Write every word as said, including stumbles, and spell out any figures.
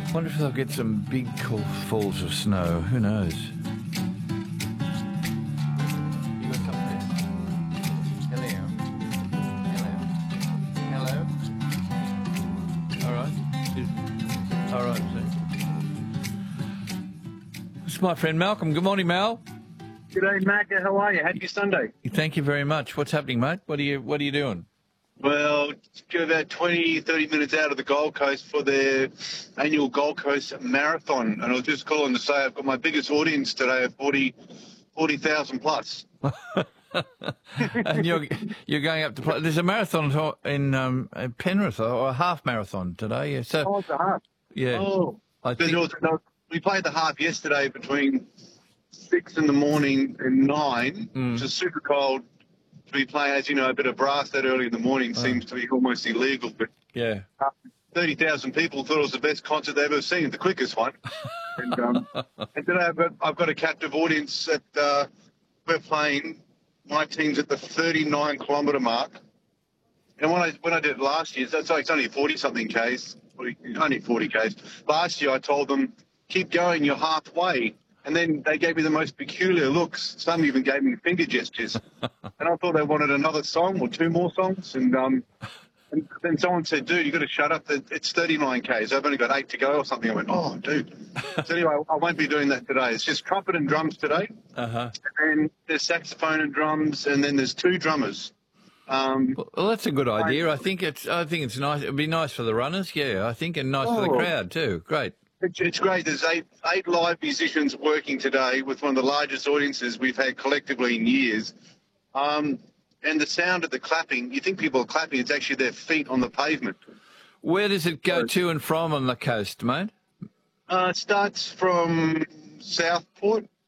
Wonder if they'll get some big cool falls of snow. Who knows? You got something there? Hello. Hello. Hello. All right. Is- All right, sir. It's my friend Malcolm. Good morning, Mal. G'day, Mac. How are you? Happy Sunday. Thank you very much. What's happening, mate? What are you What are you doing? Well, go about twenty, thirty minutes out of the Gold Coast for their annual Gold Coast Marathon. And I was just calling to say I've got my biggest audience today of forty forty thousand plus. And you're you're going up to play. There's a marathon to- in um, in Penrith, or a half marathon today. Yeah. So Oh, it's a half. yeah, Oh, I Because think there was- there was- we played the half yesterday between six in the morning and nine, Mm. which is super cold to be playing. As you know, a bit of brass that early in the morning seems to be almost illegal, but yeah. thirty thousand people thought it was the best concert they've ever seen, the quickest one. And, um, and today I've got, I've got a captive audience that uh, we're playing. My team's at the thirty-nine kilometre mark. And when I when I did it last year, so it's only forty-something Ks, forty, only forty Ks. Last year I told them, keep going, you're halfway. And then they gave me the most peculiar looks. Some even gave me finger gestures. And I thought they wanted another song or two more songs. And um, and then someone said, dude, you got to shut up. It's thirty-nine Ks. I've only got eight to go or something. I went, oh, dude. So anyway, I won't be doing that today. It's just trumpet and drums today. Uh huh. And then there's saxophone and drums. And then there's two drummers. Um, Well, that's a good idea. I think it's I think it's nice. It'd be nice for the runners. Yeah, I think, and nice for the Oh. crowd too. Great. It's, it's great. There's eight, eight live musicians working today with one of the largest audiences we've had collectively in years. Um, and the sound of the clapping, you think people are clapping, it's actually their feet on the pavement. Where does it go to and from on the coast, mate? Uh, it starts from Southport